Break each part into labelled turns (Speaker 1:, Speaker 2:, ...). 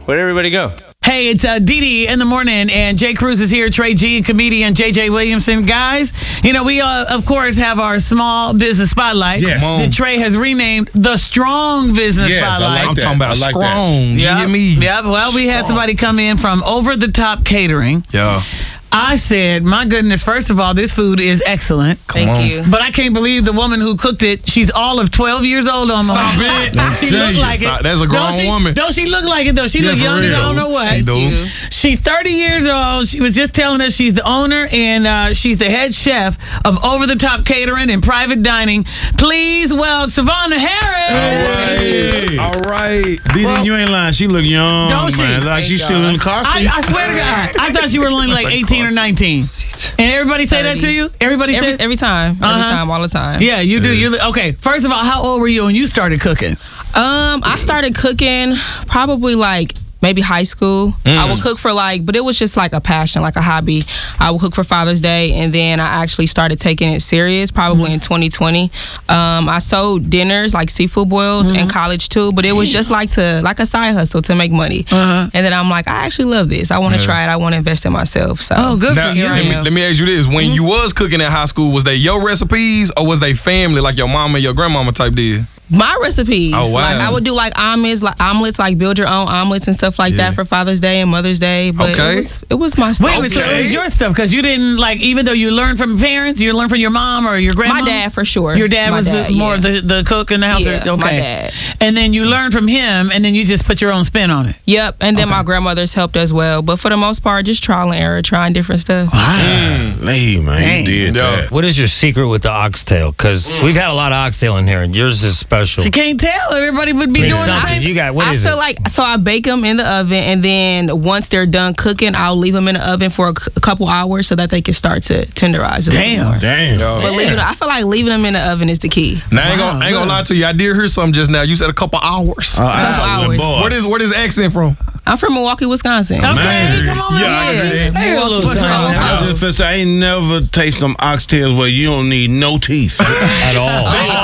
Speaker 1: Where'd everybody go?
Speaker 2: Hey, it's Dee Dee in the morning, and Jay Cruz is here, Trey G, and comedian JJ Williamson. Guys, you know, we, of course, have our small business spotlight.
Speaker 3: Yes.
Speaker 2: That Trey has renamed the Strong Business Spotlight.
Speaker 3: I'm talking about strong. You hear me?
Speaker 2: Yeah, well, we had somebody come in from Over the Top Catering.
Speaker 3: Yeah.
Speaker 2: I said, my goodness, first of all, this food is excellent.
Speaker 4: Thank you.
Speaker 2: But I can't believe the woman who cooked it, she's all of 12 years old almost.
Speaker 3: Stop it.
Speaker 2: She look like it.
Speaker 3: That's a grown woman.
Speaker 2: Don't she look like it, though? She look young as I don't know what.
Speaker 3: She do.
Speaker 2: She's 30 years old. She was just telling us she's the owner and she's the head chef of Over the Top Catering and Private Dining. Please welcome Savannah Harris.
Speaker 3: All right.
Speaker 5: Dee Dee, you ain't lying. She look young,
Speaker 2: Don't she?
Speaker 5: man. Like she's still in the car seat.
Speaker 2: I swear to God, I thought you were only like 18 or 19. And everybody say that to you? Everybody say
Speaker 4: every time, all the time.
Speaker 2: Yeah, you do. You okay? First of all, how old were you when you started cooking?
Speaker 4: I started cooking probably like maybe high school. I would cook for but it was just like a passion, like a hobby. I would cook for Father's Day, and then I actually started taking it serious probably in 2020. I sold dinners, like seafood boils, in college too, but it was just like a side hustle to make money. And then I'm like, I actually love this. I want to try it. I want to invest in myself. So
Speaker 2: good for you.
Speaker 3: Let me ask you this. When you was cooking at high school, was they your recipes or was they family, like your mama and your grandmama type did?
Speaker 4: My recipes.
Speaker 3: Oh, wow.
Speaker 4: Like I would do like omelets, like build your own omelets and stuff like that for Father's Day and Mother's Day. But it was my stuff.
Speaker 2: Wait, so it was your stuff because you didn't even though you learned from parents, you learned from your mom or your grandma?
Speaker 4: My dad for sure.
Speaker 2: Your dad was more of the cook in the house?
Speaker 4: Yeah,
Speaker 2: okay.
Speaker 4: my dad.
Speaker 2: And then you learned from him and then you just put your own spin on it?
Speaker 4: Yep, and then my grandmother's helped as well. But for the most part, just trial and error, trying different stuff.
Speaker 5: Hey, man, you did that.
Speaker 1: What is your secret with the oxtail? Because we've had a lot of oxtail in here, and yours is special.
Speaker 2: She can't tell. Everybody would be doing the
Speaker 1: something.
Speaker 2: same.
Speaker 1: You got
Speaker 4: I feel like I bake them in the oven, and then once they're done cooking, I'll leave them in the oven for a couple hours so that they can start to tenderize.
Speaker 2: Damn.
Speaker 4: But I feel like leaving them in the oven is the key.
Speaker 3: Now, I ain't gonna lie to you. I did hear something just now. You said a couple hours.
Speaker 4: Hours.
Speaker 3: Where this accent from?
Speaker 4: I'm from Milwaukee, Wisconsin.
Speaker 2: Okay, come on.
Speaker 5: I just feel I ain't never taste some oxtails where you don't need no teeth
Speaker 1: at all.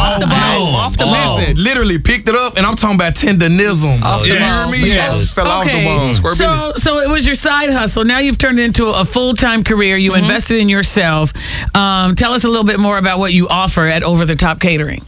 Speaker 4: Off the bone.
Speaker 3: Listen, literally picked it up, and I'm talking about tenderism.
Speaker 4: You
Speaker 3: hear me?
Speaker 1: Yes.
Speaker 3: Fell off the bone.
Speaker 2: So it was your side hustle. Now you've turned it into a full-time career. You invested in yourself. Tell us a little bit more about what you offer at Over the Top Catering.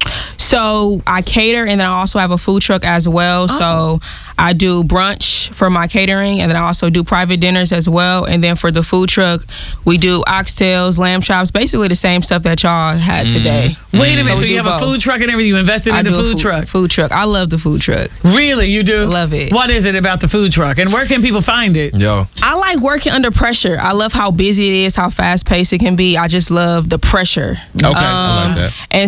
Speaker 4: So I cater, and then I also have a food truck as well. So I do brunch for my catering, and then I also do private dinners as well. And then for the food truck, we do oxtails, lamb chops, basically the same stuff that y'all had today.
Speaker 2: Wait a minute, so you have a food truck and everything. You invested in the food truck?
Speaker 4: Food truck. I love the food truck.
Speaker 2: Really? You do?
Speaker 4: Love it.
Speaker 2: What is it about the food truck? And where can people find it?
Speaker 3: Yo.
Speaker 4: I like working under pressure. I love how busy it is, how fast-paced it can be. I just love the pressure.
Speaker 3: Okay, I like that.
Speaker 4: And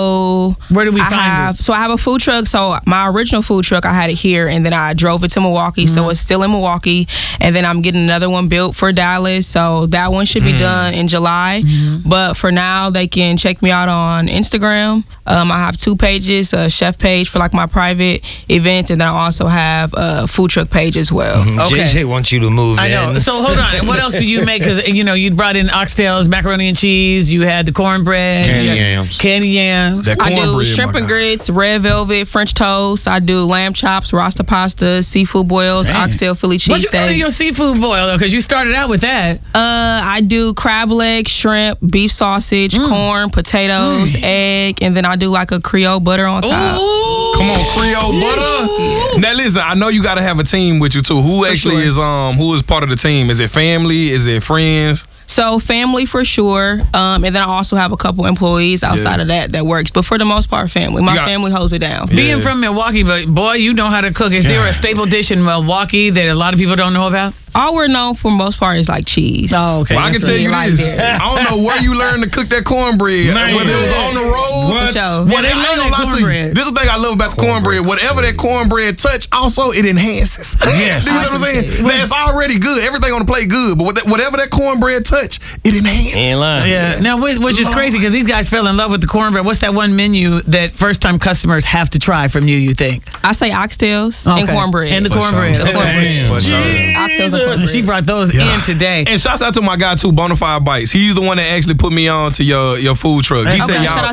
Speaker 4: so
Speaker 2: where do we find it?
Speaker 4: So I have a food truck. So my original food truck, I had it here, and then I drove it to Milwaukee. So it's still in Milwaukee. And then I'm getting another one built for Dallas. So that one should be done in July. But for now, they can check me out on Instagram. I have 2 pages, a chef page for like my private events, and then I also have a food truck page as well.
Speaker 2: Okay.
Speaker 1: JJ wants you to move in.
Speaker 2: I know. So hold on. And what else do you make? Because you brought in oxtails, macaroni and cheese. You had the cornbread, candy yams.
Speaker 4: I do shrimp and grits, red velvet, French toast. I do lamb chops, rasta pasta, seafood boils, oxtail Philly cheesesteaks.
Speaker 2: What you got in your seafood boil though? Because you started out with that.
Speaker 4: I do crab legs, shrimp, beef sausage, corn, potatoes, egg, and then I do like a Creole butter on top.
Speaker 2: Ooh.
Speaker 3: Come on, Creole butter. Now listen, I know you got to have a team with you too. Who actually is who is part of the team? Is it family? Is it friends?
Speaker 4: So family for sure, and then I also have a couple employees outside of that works. But for the most part, family. My family holds it down.
Speaker 2: Being from Milwaukee, but boy, you know how to cook. Is there a staple dish in Milwaukee that a lot of people don't know about?
Speaker 4: All we're known for most part is like cheese.
Speaker 2: Oh, okay.
Speaker 3: Well, I can tell you this. I don't know where you learned to cook that cornbread. Whether it was on the road.
Speaker 2: I ain't gonna lie to you.
Speaker 3: This is the thing I love about the cornbread. Whatever that cornbread touch, also it enhances.
Speaker 5: Yes.
Speaker 3: You know what I'm saying? Now, it's already good. Everything on the plate good. But whatever that cornbread touch, it enhances.
Speaker 1: Ain't lying.
Speaker 2: Yeah. Now, which is crazy because these guys fell in love with the cornbread. What's that one menu that first-time customers have to try from you think?
Speaker 4: I say oxtails and cornbread.
Speaker 2: And the cornbread.
Speaker 4: Oxtails and cornbread.
Speaker 2: She brought those in today.
Speaker 3: And shouts out to my guy too, Bonafide Bites. He's the one that actually put me on to your food truck. He said y'all